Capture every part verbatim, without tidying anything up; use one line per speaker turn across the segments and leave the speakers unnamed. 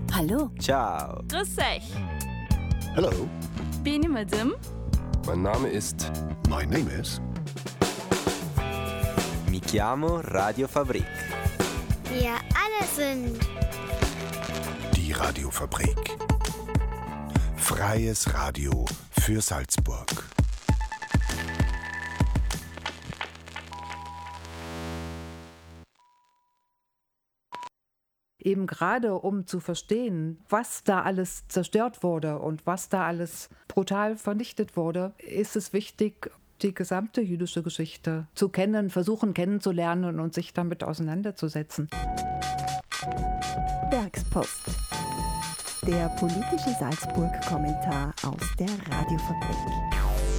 Hallo.
Ciao.
Grüß euch.
Hello.
Bin ich Madame?
Mein Name ist... My name is...
Mi chiamo Radio Fabrik.
Wir alle sind...
Die Radiofabrik. Freies Radio für Salzburg.
Eben gerade um zu verstehen, was da alles zerstört wurde und was da alles brutal vernichtet wurde, ist es wichtig, die gesamte jüdische Geschichte zu kennen, versuchen kennenzulernen und sich damit auseinanderzusetzen.
Werkspost. Der politische Salzburg-Kommentar aus der Radiofabrik.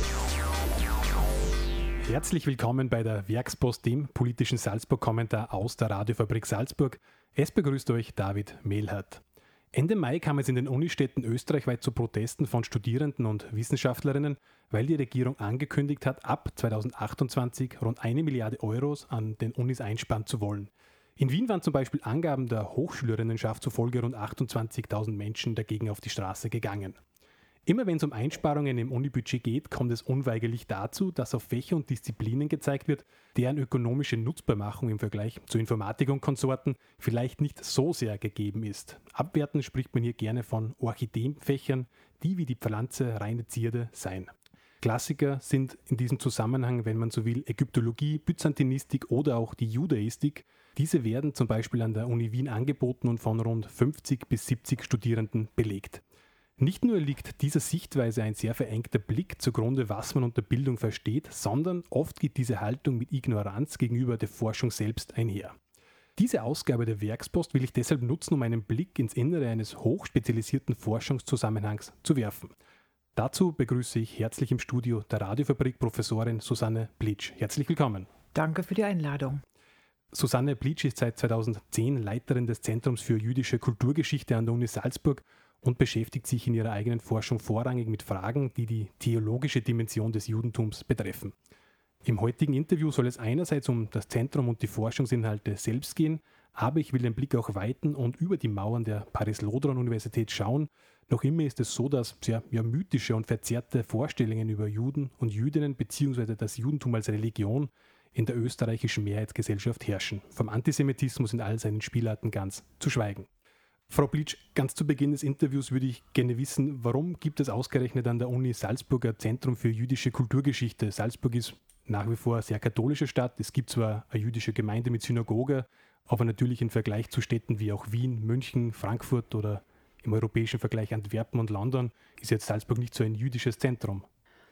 Herzlich willkommen bei der Werkspost, dem politischen Salzburg-Kommentar aus der Radiofabrik Salzburg. Es begrüßt euch David Mehlhardt. Ende Mai kam es in den Unistädten österreichweit zu Protesten von Studierenden und Wissenschaftlerinnen, weil die Regierung angekündigt hat, ab zweitausendachtundzwanzig rund eine Milliarde Euros an den Unis einsparen zu wollen. In Wien waren zum Beispiel Angaben der Hochschülerinnenschaft zufolge rund achtundzwanzigtausend Menschen dagegen auf die Straße gegangen. Immer wenn es um Einsparungen im Unibudget geht, kommt es unweigerlich dazu, dass auf Fächer und Disziplinen gezeigt wird, deren ökonomische Nutzbarmachung im Vergleich zu Informatik und Konsorten vielleicht nicht so sehr gegeben ist. Abwertend spricht man hier gerne von Orchideenfächern, die wie die Pflanze reine Zierde seien. Klassiker sind in diesem Zusammenhang, wenn man so will, Ägyptologie, Byzantinistik oder auch die Judaistik. Diese werden zum Beispiel an der Uni Wien angeboten und von rund fünfzig bis siebzig Studierenden belegt. Nicht nur liegt dieser Sichtweise ein sehr verengter Blick zugrunde, was man unter Bildung versteht, sondern oft geht diese Haltung mit Ignoranz gegenüber der Forschung selbst einher. Diese Ausgabe der Werkspost will ich deshalb nutzen, um einen Blick ins Innere eines hochspezialisierten Forschungszusammenhangs zu werfen. Dazu begrüße ich herzlich im Studio der Radiofabrik Professorin Susanne Blitsch. Herzlich willkommen.
Danke für die Einladung.
Susanne Blitsch ist seit zweitausendzehn Leiterin des Zentrums für jüdische Kulturgeschichte an der Uni Salzburg und beschäftigt sich in ihrer eigenen Forschung vorrangig mit Fragen, die die theologische Dimension des Judentums betreffen. Im heutigen Interview soll es einerseits um das Zentrum und die Forschungsinhalte selbst gehen, aber ich will den Blick auch weiten und über die Mauern der Paris-Lodron-Universität schauen. Noch immer ist es so, dass sehr ja, mythische und verzerrte Vorstellungen über Juden und Jüdinnen bzw. das Judentum als Religion in der österreichischen Mehrheitsgesellschaft herrschen. Vom Antisemitismus in all seinen Spielarten ganz zu schweigen. Frau Blitsch, ganz zu Beginn des Interviews würde ich gerne wissen, warum gibt es ausgerechnet an der Uni Salzburg ein Zentrum für jüdische Kulturgeschichte? Salzburg ist nach wie vor eine sehr katholische Stadt. Es gibt zwar eine jüdische Gemeinde mit Synagoge, aber natürlich im Vergleich zu Städten wie auch Wien, München, Frankfurt oder im europäischen Vergleich Antwerpen und London ist jetzt Salzburg nicht so ein jüdisches Zentrum.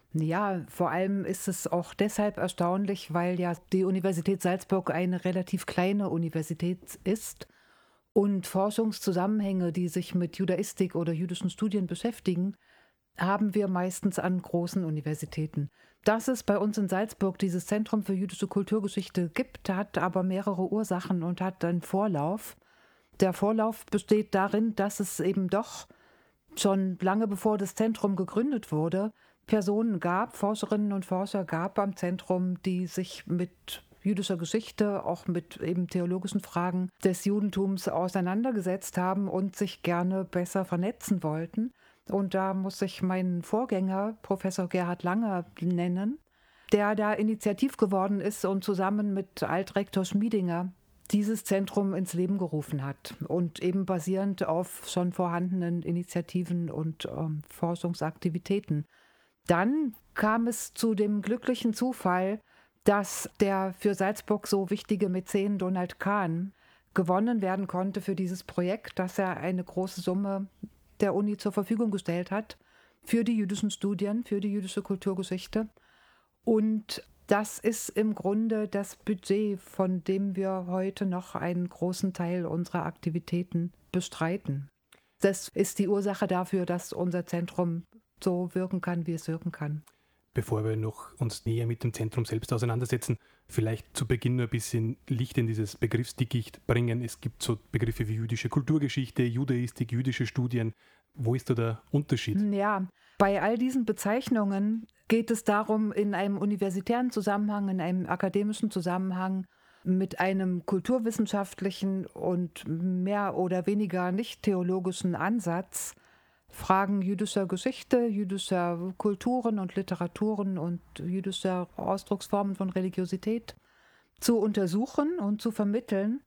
Ja, vor allem ist es auch deshalb erstaunlich, weil ja die Universität Salzburg eine relativ kleine Universität ist. Und Forschungszusammenhänge, die sich mit Judaistik oder jüdischen Studien beschäftigen, haben wir meistens an großen Universitäten. Dass es bei uns in Salzburg dieses Zentrum für jüdische Kulturgeschichte gibt, hat aber mehrere Ursachen und hat einen Vorlauf. Der Vorlauf besteht darin, dass es eben doch schon lange bevor das Zentrum gegründet wurde, Personen gab, Forscherinnen und Forscher gab am Zentrum, die sich mit jüdischer Geschichte, auch mit eben theologischen Fragen des Judentums auseinandergesetzt haben und sich gerne besser vernetzen wollten. Und da muss ich meinen Vorgänger, Professor Gerhard Langer, nennen, der da initiativ geworden ist und zusammen mit Altrektor Schmiedinger dieses Zentrum ins Leben gerufen hat und eben basierend auf schon vorhandenen Initiativen und ähm, Forschungsaktivitäten. Dann kam es zu dem glücklichen Zufall, dass der für Salzburg so wichtige Mäzen Donald Kahn gewonnen werden konnte für dieses Projekt, dass er eine große Summe der Uni zur Verfügung gestellt hat für die jüdischen Studien, für die jüdische Kulturgeschichte. Und das ist im Grunde das Budget, von dem wir heute noch einen großen Teil unserer Aktivitäten bestreiten. Das ist die Ursache dafür, dass unser Zentrum so wirken kann, wie es wirken kann.
Bevor wir noch uns näher mit dem Zentrum selbst auseinandersetzen, vielleicht zu Beginn nur ein bisschen Licht in dieses Begriffsdickicht bringen. Es gibt so Begriffe wie jüdische Kulturgeschichte, Judaistik, jüdische Studien. Wo ist da der Unterschied?
Ja, bei all diesen Bezeichnungen geht es darum, in einem universitären Zusammenhang, in einem akademischen Zusammenhang mit einem kulturwissenschaftlichen und mehr oder weniger nicht theologischen Ansatz Fragen jüdischer Geschichte, jüdischer Kulturen und Literaturen und jüdischer Ausdrucksformen von Religiosität zu untersuchen und zu vermitteln.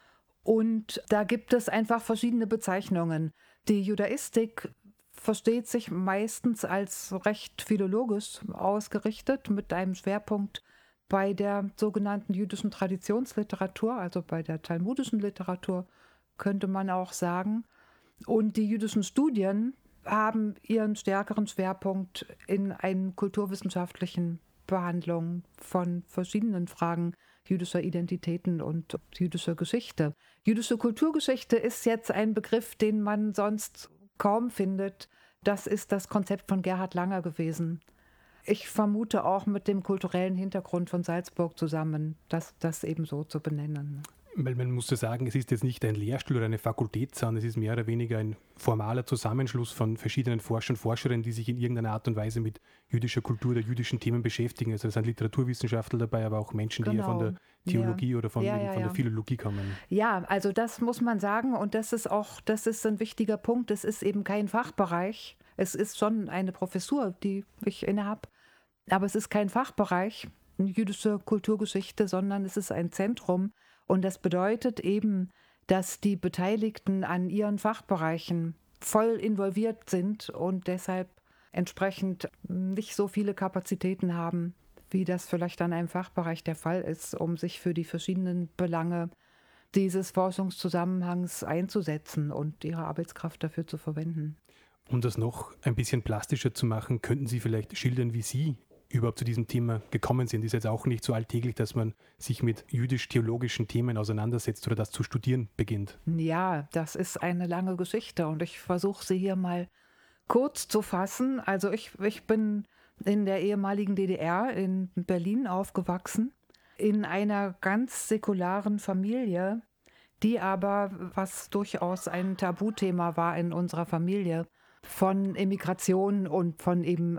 Und da gibt es einfach verschiedene Bezeichnungen. Die Judaistik versteht sich meistens als recht philologisch ausgerichtet, mit einem Schwerpunkt bei der sogenannten jüdischen Traditionsliteratur, also bei der talmudischen Literatur, könnte man auch sagen. Und die jüdischen Studien haben ihren stärkeren Schwerpunkt in einer kulturwissenschaftlichen Behandlung von verschiedenen Fragen jüdischer Identitäten und jüdischer Geschichte. Jüdische Kulturgeschichte ist jetzt ein Begriff, den man sonst kaum findet. Das ist das Konzept von Gerhard Langer gewesen. Ich vermute auch mit dem kulturellen Hintergrund von Salzburg zusammen, das, das eben so zu benennen.
Weil man muss ja sagen, es ist jetzt nicht ein Lehrstuhl oder eine Fakultät, sondern es ist mehr oder weniger ein formaler Zusammenschluss von verschiedenen Forschern und Forscherinnen, die sich in irgendeiner Art und Weise mit jüdischer Kultur oder jüdischen Themen beschäftigen. Also es sind Literaturwissenschaftler dabei, aber auch Menschen, genau, die ja von der Theologie ja. oder von,
ja, ja,
von
ja.
der Philologie kommen.
Ja, also das muss man sagen und das ist auch, das ist ein wichtiger Punkt. Es ist eben kein Fachbereich. Es ist schon eine Professur, die ich innehabe, aber es ist kein Fachbereich, jüdische Kulturgeschichte, sondern es ist ein Zentrum. Und das bedeutet eben, dass die Beteiligten an ihren Fachbereichen voll involviert sind und deshalb entsprechend nicht so viele Kapazitäten haben, wie das vielleicht an einem Fachbereich der Fall ist, um sich für die verschiedenen Belange dieses Forschungszusammenhangs einzusetzen und ihre Arbeitskraft dafür zu verwenden.
Um das noch ein bisschen plastischer zu machen, könnten Sie vielleicht schildern, wie Sie überhaupt zu diesem Thema gekommen sind. Ist jetzt auch nicht so alltäglich, dass man sich mit jüdisch-theologischen Themen auseinandersetzt oder das zu studieren beginnt.
Ja, das ist eine lange Geschichte und ich versuche sie hier mal kurz zu fassen. Also ich, ich bin in der ehemaligen D D R in Berlin aufgewachsen, in einer ganz säkularen Familie, die aber, was durchaus ein Tabuthema war in unserer Familie, von Emigration und von eben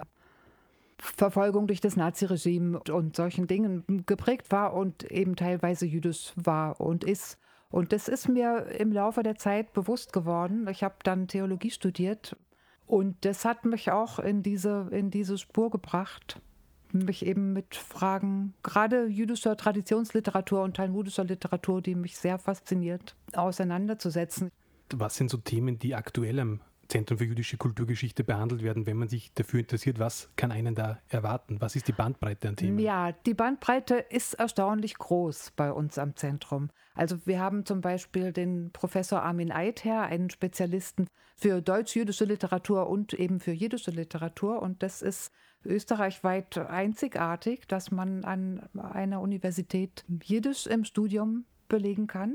Verfolgung durch das Naziregime und solchen Dingen geprägt war und eben teilweise jüdisch war und ist. Und das ist mir im Laufe der Zeit bewusst geworden. Ich habe dann Theologie studiert und das hat mich auch in diese, in diese Spur gebracht, mich eben mit Fragen gerade jüdischer Traditionsliteratur und talmudischer Literatur, die mich sehr fasziniert, auseinanderzusetzen.
Was sind so Themen, die aktuell am Zentrum für jüdische Kulturgeschichte behandelt werden, wenn man sich dafür interessiert, was kann einen da erwarten? Was ist die Bandbreite an Themen?
Ja, die Bandbreite ist erstaunlich groß bei uns am Zentrum. Also wir haben zum Beispiel den Professor Armin Eidher, einen Spezialisten für deutsch-jüdische Literatur und eben für jiddische Literatur. Und das ist österreichweit einzigartig, dass man an einer Universität Jiddisch im Studium belegen kann.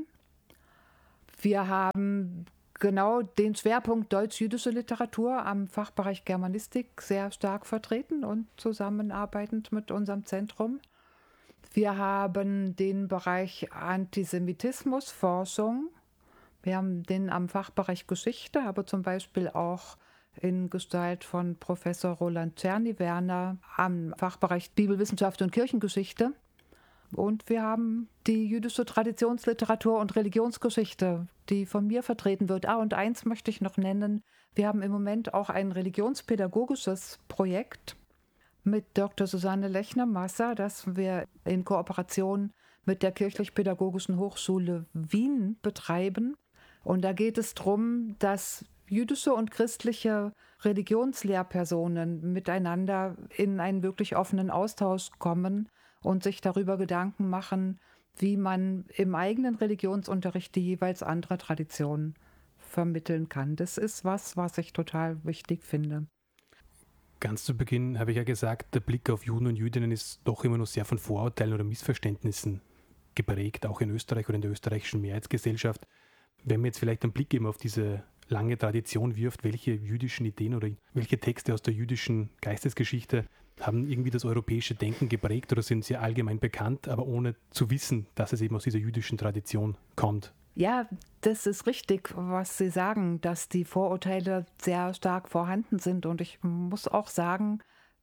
Wir haben genau den Schwerpunkt deutsch-jüdische Literatur am Fachbereich Germanistik sehr stark vertreten und zusammenarbeitend mit unserem Zentrum. Wir haben den Bereich Antisemitismusforschung. Wir haben den am Fachbereich Geschichte, aber zum Beispiel auch in Gestalt von Professor Roland Czerny-Werner am Fachbereich Bibelwissenschaft und Kirchengeschichte. Und wir haben die jüdische Traditionsliteratur und Religionsgeschichte, die von mir vertreten wird. Ah, und eins möchte ich noch nennen. Wir haben im Moment auch ein religionspädagogisches Projekt mit Doktor Susanne Lechner-Masser, das wir in Kooperation mit der Kirchlich-Pädagogischen Hochschule Wien betreiben. Und da geht es darum, dass jüdische und christliche Religionslehrpersonen miteinander in einen wirklich offenen Austausch kommen und sich darüber Gedanken machen, wie man im eigenen Religionsunterricht die jeweils andere Tradition vermitteln kann. Das ist was, was ich total wichtig finde.
Ganz zu Beginn habe ich ja gesagt, der Blick auf Juden und Jüdinnen ist doch immer noch sehr von Vorurteilen oder Missverständnissen geprägt, auch in Österreich oder in der österreichischen Mehrheitsgesellschaft. Wenn man jetzt vielleicht einen Blick eben auf diese lange Tradition wirft, welche jüdischen Ideen oder welche Texte aus der jüdischen Geistesgeschichte haben irgendwie das europäische Denken geprägt oder sind sehr allgemein bekannt, aber ohne zu wissen, dass es eben aus dieser jüdischen Tradition kommt?
Ja, das ist richtig, was Sie sagen, dass die Vorurteile sehr stark vorhanden sind. Und ich muss auch sagen,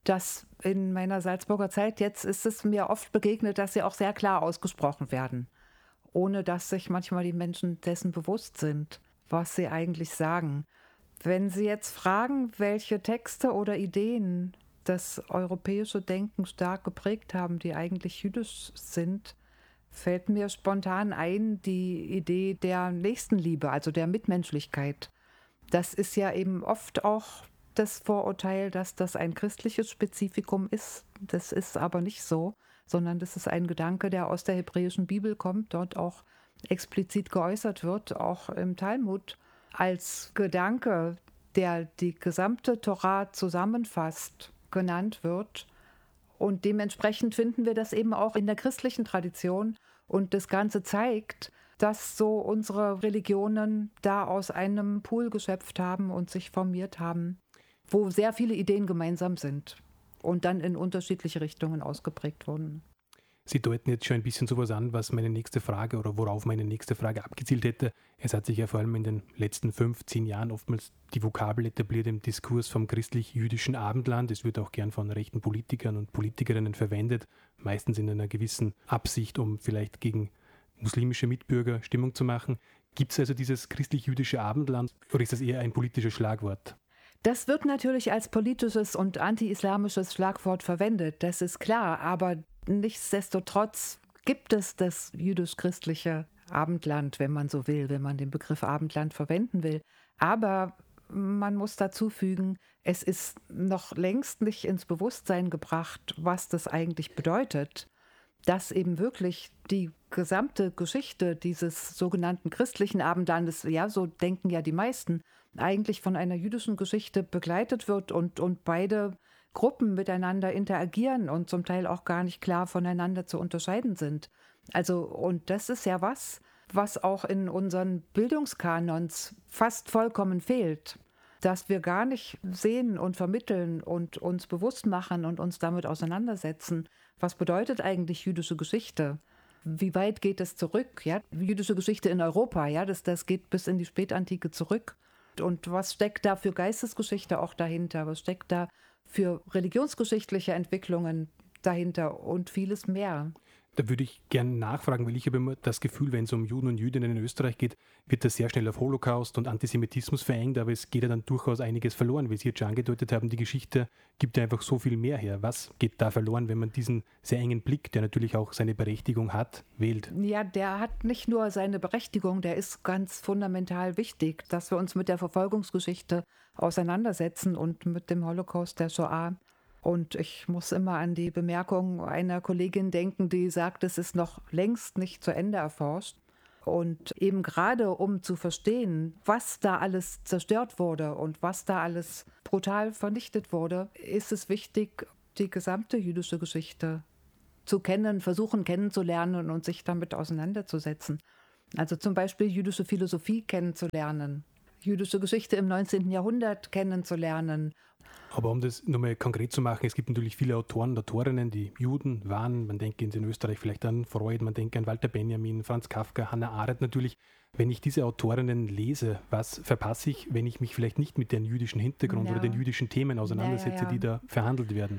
dass in meiner Salzburger Zeit, jetzt ist es mir oft begegnet, dass sie auch sehr klar ausgesprochen werden, ohne dass sich manchmal die Menschen dessen bewusst sind, was sie eigentlich sagen. Wenn Sie jetzt fragen, welche Texte oder Ideen das europäische Denken stark geprägt haben, die eigentlich jüdisch sind, fällt mir spontan ein die Idee der Nächstenliebe, also der Mitmenschlichkeit. Das ist ja eben oft auch das Vorurteil, dass das ein christliches Spezifikum ist. Das ist aber nicht so, sondern das ist ein Gedanke, der aus der hebräischen Bibel kommt, dort auch explizit geäußert wird, auch im Talmud, als Gedanke, der die gesamte Torah zusammenfasst, genannt wird. Und dementsprechend finden wir das eben auch in der christlichen Tradition. Und das Ganze zeigt, dass so unsere Religionen da aus einem Pool geschöpft haben und sich formiert haben, wo sehr viele Ideen gemeinsam sind und dann in unterschiedliche Richtungen ausgeprägt wurden.
Sie deuten jetzt schon ein bisschen sowas an, was meine nächste Frage oder worauf meine nächste Frage abgezielt hätte. Es hat sich ja vor allem in den letzten fünf, zehn Jahren oftmals die Vokabel etabliert im Diskurs vom christlich-jüdischen Abendland. Es wird auch gern von rechten Politikern und Politikerinnen verwendet, meistens in einer gewissen Absicht, um vielleicht gegen muslimische Mitbürger Stimmung zu machen. Gibt es also dieses christlich-jüdische Abendland oder ist das eher ein politisches Schlagwort?
Das wird natürlich als politisches und anti-islamisches Schlagwort verwendet, das ist klar, aber nichtsdestotrotz gibt es das jüdisch-christliche Abendland, wenn man so will, wenn man den Begriff Abendland verwenden will. Aber man muss dazu fügen, es ist noch längst nicht ins Bewusstsein gebracht, was das eigentlich bedeutet, dass eben wirklich die gesamte Geschichte dieses sogenannten christlichen Abendlandes, ja, so denken ja die meisten, eigentlich von einer jüdischen Geschichte begleitet wird und, und beide Gruppen miteinander interagieren und zum Teil auch gar nicht klar voneinander zu unterscheiden sind. Also, und das ist ja was, was auch in unseren Bildungskanons fast vollkommen fehlt, dass wir gar nicht sehen und vermitteln und uns bewusst machen und uns damit auseinandersetzen. Was bedeutet eigentlich jüdische Geschichte? Wie weit geht es zurück? Ja, jüdische Geschichte in Europa, ja, das, das geht bis in die Spätantike zurück. Und was steckt da für Geistesgeschichte auch dahinter? Was steckt da für religionsgeschichtliche Entwicklungen dahinter und vieles mehr?
Da würde ich gerne nachfragen, weil ich habe immer das Gefühl, wenn es um Juden und Jüdinnen in Österreich geht, wird das sehr schnell auf Holocaust und Antisemitismus verengt, aber es geht ja dann durchaus einiges verloren, wie Sie jetzt schon angedeutet haben. Die Geschichte gibt ja einfach so viel mehr her. Was geht da verloren, wenn man diesen sehr engen Blick, der natürlich auch seine Berechtigung hat, wählt?
Ja, der hat nicht nur seine Berechtigung, der ist ganz fundamental wichtig, dass wir uns mit der Verfolgungsgeschichte auseinandersetzen und mit dem Holocaust der Shoah. Und ich muss immer an die Bemerkung einer Kollegin denken, die sagt, es ist noch längst nicht zu Ende erforscht. Und eben gerade um zu verstehen, was da alles zerstört wurde und was da alles brutal vernichtet wurde, ist es wichtig, die gesamte jüdische Geschichte zu kennen, versuchen kennenzulernen und sich damit auseinanderzusetzen. Also zum Beispiel jüdische Philosophie kennenzulernen, jüdische Geschichte im neunzehnten Jahrhundert kennenzulernen.
Aber um das nochmal konkret zu machen, es gibt natürlich viele Autoren und Autorinnen, die Juden waren. Man denkt in Österreich vielleicht an Freud, man denkt an Walter Benjamin, Franz Kafka, Hannah Arendt natürlich. Wenn ich diese Autorinnen lese, was verpasse ich, wenn ich mich vielleicht nicht mit dem jüdischen Hintergrund ja. oder den jüdischen Themen auseinandersetze, ja, ja, ja. die da verhandelt werden?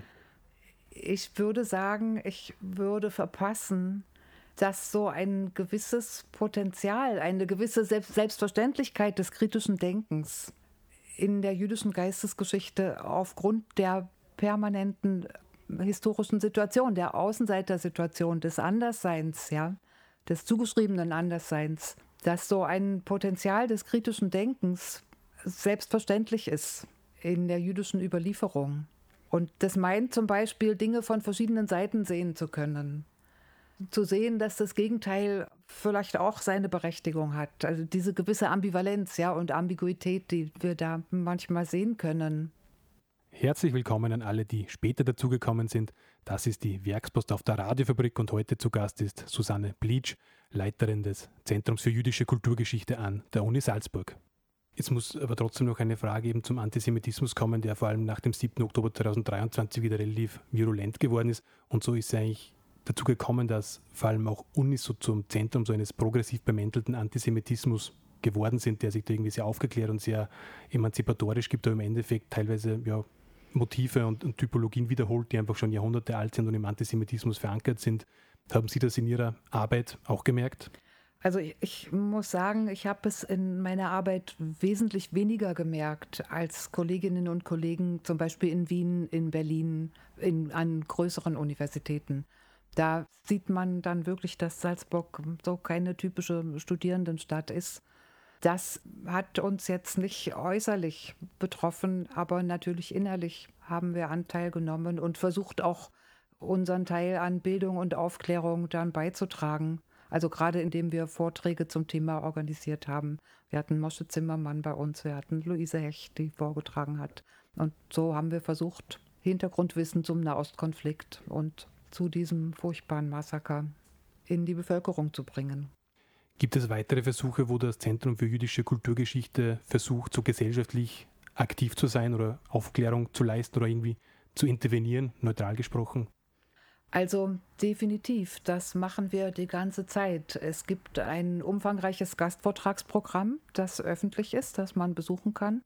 Ich würde sagen, ich würde verpassen, dass so ein gewisses Potenzial, eine gewisse Selbstverständlichkeit des kritischen Denkens in der jüdischen Geistesgeschichte aufgrund der permanenten historischen Situation, der Außenseitersituation, des Andersseins, ja, des zugeschriebenen Andersseins, dass so ein Potenzial des kritischen Denkens selbstverständlich ist in der jüdischen Überlieferung. Und das meint zum Beispiel, Dinge von verschiedenen Seiten sehen zu können. Zu sehen, dass das Gegenteil vielleicht auch seine Berechtigung hat. Also diese gewisse Ambivalenz, ja, und Ambiguität, die wir da manchmal sehen können.
Herzlich willkommen an alle, die später dazugekommen sind. Das ist die Werkspost auf der Radiofabrik und heute zu Gast ist Susanne Blitsch, Leiterin des Zentrums für jüdische Kulturgeschichte an der Uni Salzburg. Jetzt muss aber trotzdem noch eine Frage eben zum Antisemitismus kommen, der vor allem nach dem siebten Oktober zweitausenddreiundzwanzig wieder relativ virulent geworden ist. Und so ist es eigentlich dazu gekommen, dass vor allem auch Unis so zum Zentrum so eines progressiv bemäntelten Antisemitismus geworden sind, der sich da irgendwie sehr aufgeklärt und sehr emanzipatorisch gibt, aber im Endeffekt teilweise ja Motive und, und Typologien wiederholt, die einfach schon Jahrhunderte alt sind und im Antisemitismus verankert sind. Haben Sie das in Ihrer Arbeit auch gemerkt?
Also ich, ich muss sagen, ich habe es in meiner Arbeit wesentlich weniger gemerkt als Kolleginnen und Kollegen, zum Beispiel in Wien, in Berlin, in, an größeren Universitäten. Da sieht man dann wirklich, dass Salzburg so keine typische Studierendenstadt ist. Das hat uns jetzt nicht äußerlich betroffen, aber natürlich innerlich haben wir Anteil genommen und versucht auch unseren Teil an Bildung und Aufklärung dann beizutragen. Also gerade indem wir Vorträge zum Thema organisiert haben. Wir hatten Moshe Zimmermann bei uns, wir hatten Luise Hecht, die vorgetragen hat. Und so haben wir versucht, Hintergrundwissen zum Nahostkonflikt und zu diesem furchtbaren Massaker in die Bevölkerung zu bringen.
Gibt es weitere Versuche, wo das Zentrum für jüdische Kulturgeschichte versucht, so gesellschaftlich aktiv zu sein oder Aufklärung zu leisten oder irgendwie zu intervenieren, neutral gesprochen?
Also definitiv, das machen wir die ganze Zeit. Es gibt ein umfangreiches Gastvortragsprogramm, das öffentlich ist, das man besuchen kann.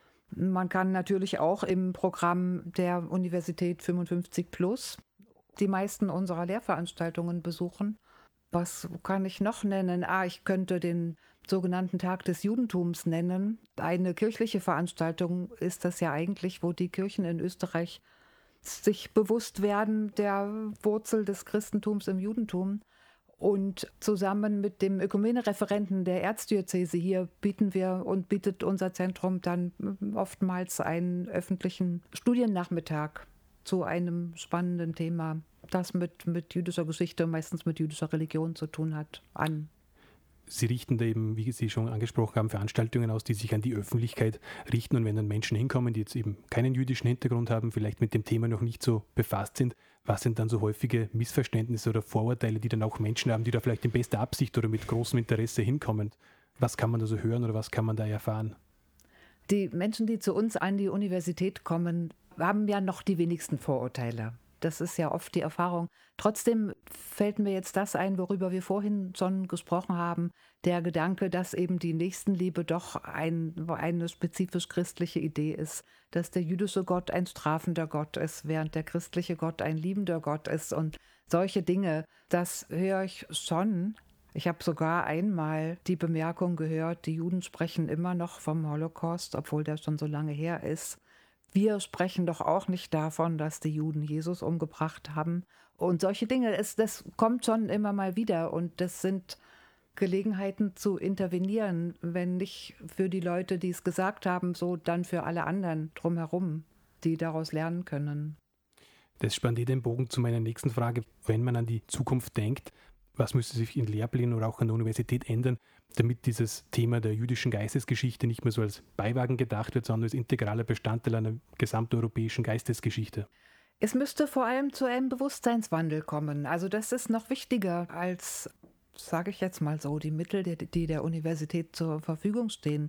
Man kann natürlich auch im Programm der Universität fünfundfünfzig plus die meisten unserer Lehrveranstaltungen besuchen. Was kann ich noch nennen? Ah, ich könnte den sogenannten Tag des Judentums nennen. Eine kirchliche Veranstaltung ist das ja eigentlich, wo die Kirchen in Österreich sich bewusst werden der Wurzel des Christentums im Judentum. Und zusammen mit dem Ökumene-Referenten der Erzdiözese hier bieten wir und bietet unser Zentrum dann oftmals einen öffentlichen Studiennachmittag zu einem spannenden Thema, das mit, mit jüdischer Geschichte, meistens mit jüdischer Religion zu tun hat, an.
Sie richten da eben, wie Sie schon angesprochen haben, Veranstaltungen aus, die sich an die Öffentlichkeit richten. Und wenn dann Menschen hinkommen, die jetzt eben keinen jüdischen Hintergrund haben, vielleicht mit dem Thema noch nicht so befasst sind, was sind dann so häufige Missverständnisse oder Vorurteile, die dann auch Menschen haben, die da vielleicht in bester Absicht oder mit großem Interesse hinkommen? Was kann man da so hören oder was kann man da erfahren?
Die Menschen, die zu uns an die Universität kommen, haben ja noch die wenigsten Vorurteile. Das ist ja oft die Erfahrung. Trotzdem fällt mir jetzt das ein, worüber wir vorhin schon gesprochen haben, der Gedanke, dass eben die Nächstenliebe doch ein, eine spezifisch christliche Idee ist, dass der jüdische Gott ein strafender Gott ist, während der christliche Gott ein liebender Gott ist und solche Dinge, das höre ich schon. Ich habe sogar einmal die Bemerkung gehört, die Juden sprechen immer noch vom Holocaust, obwohl der schon so lange her ist. Wir sprechen doch auch nicht davon, dass die Juden Jesus umgebracht haben. Und solche Dinge, es, das kommt schon immer mal wieder. Und das sind Gelegenheiten zu intervenieren, wenn nicht für die Leute, die es gesagt haben, so dann für alle anderen drumherum, die daraus lernen können.
Das spannt eh den Bogen zu meiner nächsten Frage. Wenn man an die Zukunft denkt, was müsste sich in Lehrplänen oder auch an der Universität ändern, damit dieses Thema der jüdischen Geistesgeschichte nicht mehr so als Beiwagen gedacht wird, sondern als integraler Bestandteil einer gesamteuropäischen Geistesgeschichte?
Es müsste vor allem zu einem Bewusstseinswandel kommen. Also das ist noch wichtiger als, sage ich jetzt mal so, die Mittel, die der Universität zur Verfügung stehen.